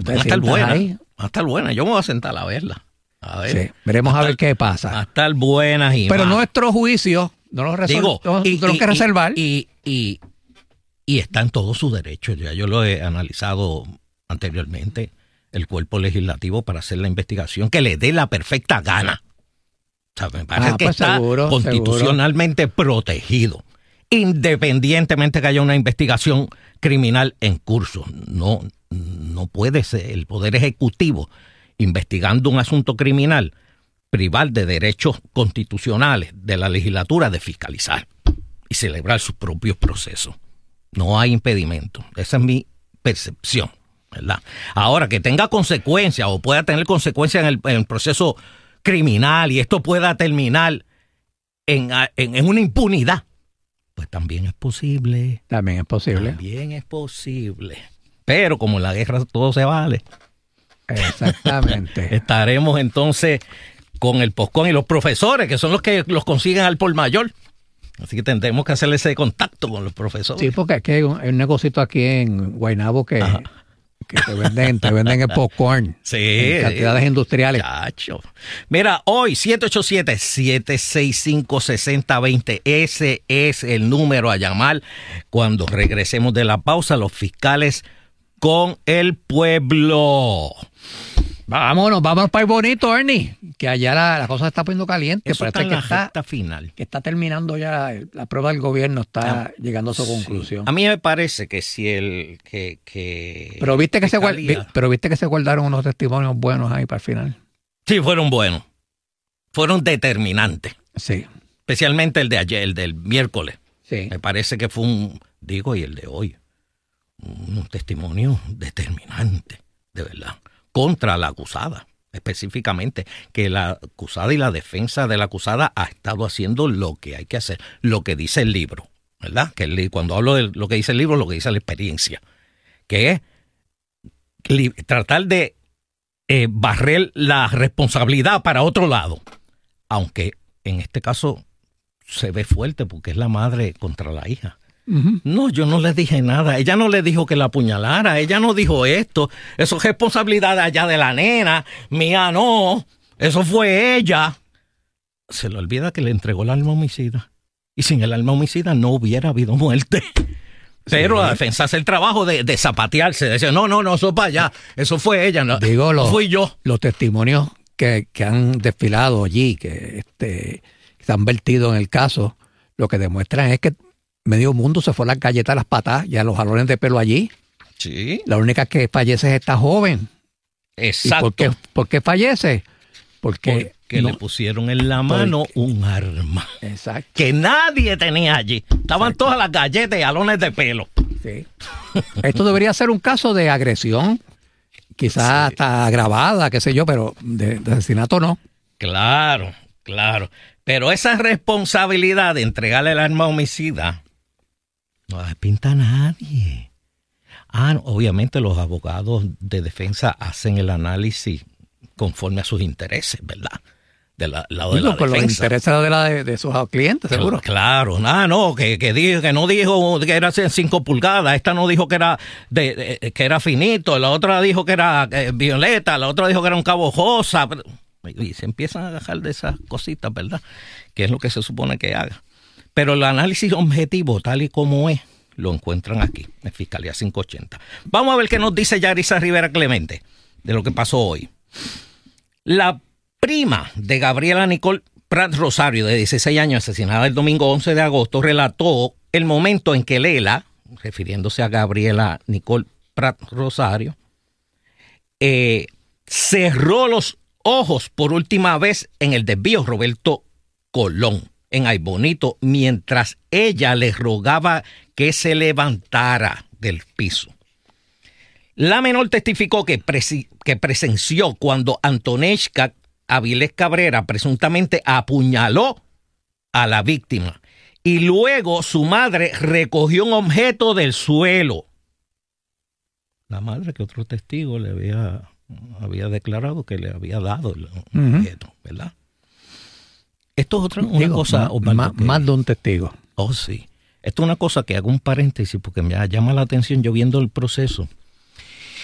Van a estar buenas. Yo me voy a sentar a verla. A ver. Sí, veremos a ver qué pasa. Va a estar buenas y pero más. nuestro juicio no lo tenemos que reservar. Y está en todo su derecho. Ya yo lo he analizado anteriormente. El cuerpo legislativo para hacer la investigación que le dé la perfecta gana. O sea, me parece que está constitucionalmente protegido. Independientemente que haya una investigación criminal en curso. No puede ser el Poder Ejecutivo investigando un asunto criminal privar de derechos constitucionales de la legislatura de fiscalizar y celebrar sus propios procesos. No hay impedimento. Esa es mi percepción, ¿verdad? Ahora, que tenga consecuencias o pueda tener consecuencias en el proceso criminal y esto pueda terminar en una impunidad, pues también es posible. También es posible. Pero como en la guerra todo se vale. Exactamente. Estaremos entonces con el POSCON y los profesores, que son los que los consiguen al por mayor. Así que tendremos que hacerle ese contacto con los profesores. Sí, porque es que hay un negocito aquí en Guaynabo que te venden el popcorn. Sí. En cantidades industriales. Chacho. Mira, hoy 787-765-6020. Ese es el número a llamar cuando regresemos de la pausa. Los fiscales con el pueblo. Vámonos para el bonito, Ernie. Que allá la cosa se está poniendo caliente. Eso está en la recta final. Que está terminando ya la prueba del gobierno, está llegando a su conclusión. A mí me parece que si Pero viste que se guardaron unos testimonios buenos ahí para el final. Sí, fueron buenos. Fueron determinantes. Sí. Especialmente el de ayer, el del miércoles. Sí. Me parece que fue y el de hoy, un testimonio determinante, de verdad, contra la acusada, específicamente, que la acusada y la defensa de la acusada ha estado haciendo lo que hay que hacer, lo que dice el libro, ¿verdad? Que cuando hablo de lo que dice el libro, lo que dice la experiencia, que es tratar de barrer la responsabilidad para otro lado, aunque en este caso se ve fuerte porque es la madre contra la hija. Uh-huh. No, yo no le dije nada. Ella no le dijo que la apuñalara. Ella no dijo esto. Eso es responsabilidad allá de la nena. Mía no. Eso fue ella. Se le olvida que le entregó el arma homicida. Y sin el arma homicida no hubiera habido muerte. Pero sí, la defensa hace el trabajo de zapatearse. De decir, no, eso para allá. Eso fue ella. No fui yo. Los testimonios que han desfilado allí, que se han vertido en el caso, lo que demuestran es que medio mundo se fue a las galletas, a las patas y a los jalones de pelo allí. Sí. La única que fallece es esta joven. Exacto. ¿Y por qué fallece? Porque le pusieron en la mano un arma. Exacto. Que nadie tenía allí. Estaban todas las galletas y jalones de pelo. Sí. Esto debería ser un caso de agresión, quizás hasta agravada, qué sé yo, pero de asesinato no. Claro. Pero esa responsabilidad de entregarle el arma homicida no la pinta a nadie. Obviamente los abogados de defensa hacen el análisis conforme a sus intereses, ¿verdad? Del lado de la defensa. Los intereses de sus clientes, seguro. Claro. Que no dijo que era 5 pulgadas. Esta no dijo que era que era finito. La otra dijo que era violeta. La otra dijo que era un cabo rosa. Y se empiezan a agarrar de esas cositas, ¿verdad? Que es lo que se supone que haga. Pero el análisis objetivo, tal y como es, lo encuentran aquí, en Fiscalía 580. Vamos a ver qué nos dice Yarisa Rivera Clemente de lo que pasó hoy. La prima de Gabriela Nicole Prat Rosario, de 16 años, asesinada el domingo 11 de agosto, relató el momento en que Lela, refiriéndose a Gabriela Nicole Prat Rosario, cerró los ojos por última vez en el desvío Roberto Colón, en Ay Bonito, mientras ella le rogaba que se levantara del piso. La menor testificó que presenció cuando Antoneshka Avilés Cabrera presuntamente apuñaló a la víctima y luego su madre recogió un objeto del suelo. La madre, que otro testigo le había declarado que le había dado el objeto, ¿verdad? Esto es una cosa... Más de un testigo. Oh, sí. Esto es una cosa que hago un paréntesis porque me llama la atención yo viendo el proceso.